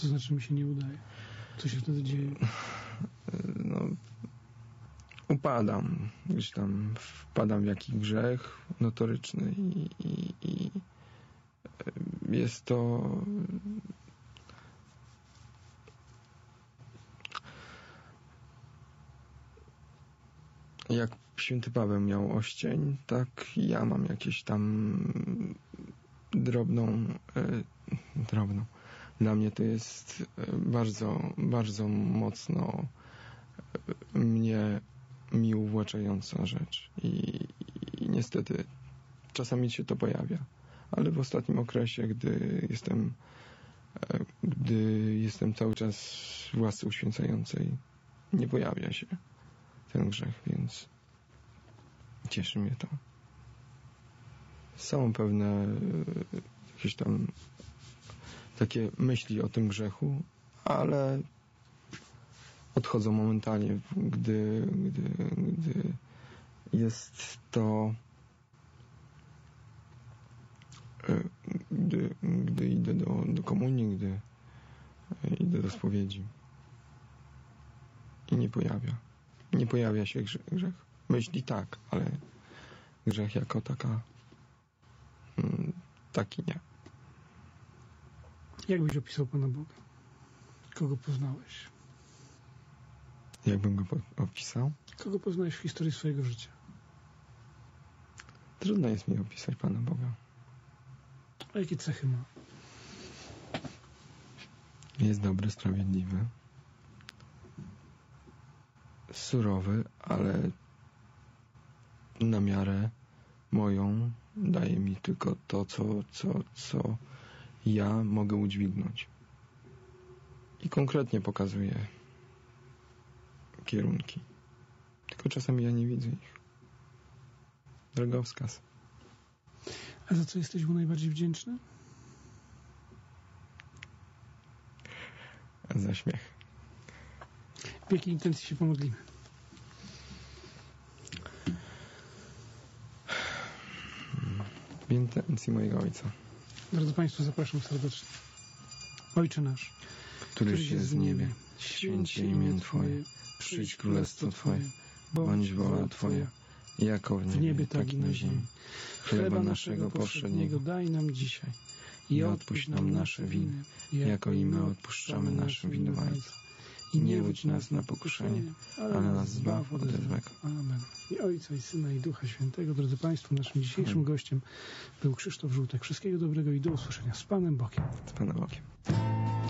Co to znaczy mi się nie udaje? Co się wtedy dzieje? No, upadam. Gdzieś tam wpadam w jakiś grzech notoryczny i jest to jak święty Paweł miał oścień, tak ja mam jakieś tam drobną. Dla mnie to jest bardzo, bardzo mocno mi uwłaczająca rzecz i niestety czasami się to pojawia, ale w ostatnim okresie, gdy jestem cały czas w łasce uświęcającej, nie pojawia się ten grzech, więc cieszy mnie to. Są pewne jakieś tam takie myśli o tym grzechu, ale odchodzą momentalnie, gdy jest to gdy idę do komunii, gdy idę do spowiedzi i nie pojawia się grzech. Myśli tak, ale grzech jako taki nie. Jak byś opisał Pana Boga? Kogo poznałeś? Jakbym go opisał? Kogo poznałeś w historii swojego życia? Trudno jest mi opisać Pana Boga. A jakie cechy ma? Jest dobry, sprawiedliwy, surowy, ale na miarę moją daje mi tylko to, co ja mogę udźwignąć. I konkretnie pokazuje kierunki. Tylko czasami ja nie widzę ich. Drogowskaz. A za co jesteś mu najbardziej wdzięczny? Za śmiech. W jakiej intencji się pomodlimy? W intencji mojego Ojca. Drodzy Państwo, zapraszam serdecznie. Ojcze nasz, któryś jest w niebie, święć się imię Twoje, przyjdź królestwo Twoje, bądź wola Twoja, jako w niebie, tak i na ziemi. Chleba naszego powszedniego daj nam dzisiaj i odpuść nam nasze winy, jako i my odpuszczamy naszym winowajcom. I nie wódź nas na pokuszenie, ale nas zbaw od złego. Amen. I Ojca, i Syna, i Ducha Świętego. Drodzy Państwo, naszym dzisiejszym gościem był Krzysztof Żółtek. Wszystkiego dobrego i do usłyszenia z Panem Bogiem. Z Panem Bogiem.